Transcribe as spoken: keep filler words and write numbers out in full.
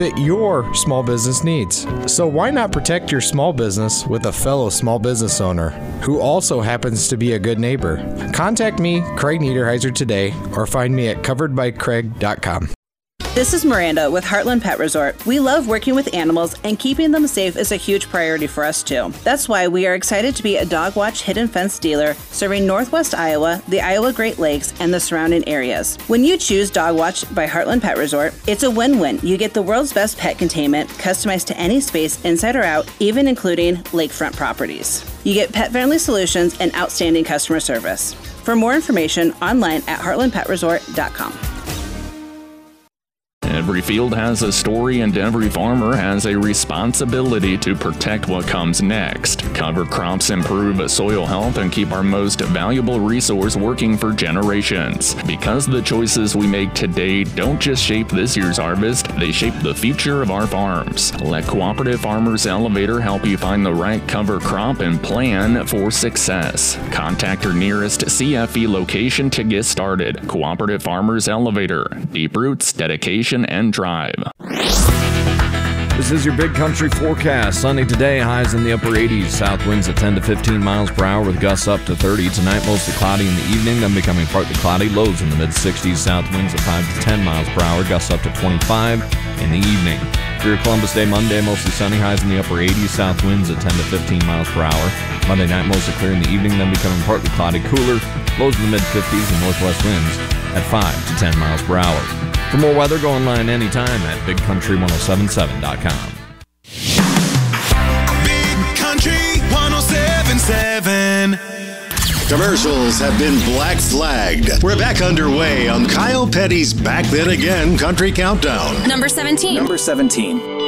that your small business needs. So why not protect your small business with a fellow small business owner who also happens to be a good neighbor? Contact me, Craig Niederheiser, today or find me at covered by craig dot com. This is Miranda with Heartland Pet Resort. We love working with animals, and keeping them safe is a huge priority for us too. That's why we are excited to be a Dog Watch Hidden Fence dealer serving Northwest Iowa, the Iowa Great Lakes, and the surrounding areas. When you choose Dog Watch by Heartland Pet Resort, it's a win-win. You get the world's best pet containment, customized to any space inside or out, even including lakefront properties. You get pet-friendly solutions and outstanding customer service. For more information, online at heartland pet resort dot com. Every field has a story, and every farmer has a responsibility to protect what comes next. Cover crops improve soil health and keep our most valuable resource working for generations. Because the choices we make today don't just shape this year's harvest, they shape the future of our farms. Let Cooperative Farmers Elevator help you find the right cover crop and plan for success. Contact your nearest C F E location to get started. Cooperative Farmers Elevator. Deep roots, dedication, and drive. This is your Big Country forecast. Sunny today, highs in the upper eighties. South winds at ten to fifteen miles per hour with gusts up to thirty. Tonight, mostly cloudy in the evening, then becoming partly cloudy. Lows in the mid sixties. South winds at five to ten miles per hour. Gusts up to twenty-five in the evening. For your Columbus Day Monday, mostly sunny, highs in the upper eighties. South winds at ten to fifteen miles per hour. Monday night, mostly clear in the evening, then becoming partly cloudy. Cooler. Lows in the mid fifties and northwest winds at five to ten miles per hour. For more weather, go online anytime at big country ten seventy-seven dot com. Big Country ten seventy-seven. Commercials have been black flagged. We're back underway on Kyle Petty's Back Then Again Country Countdown. Number seventeen. Number seventeen.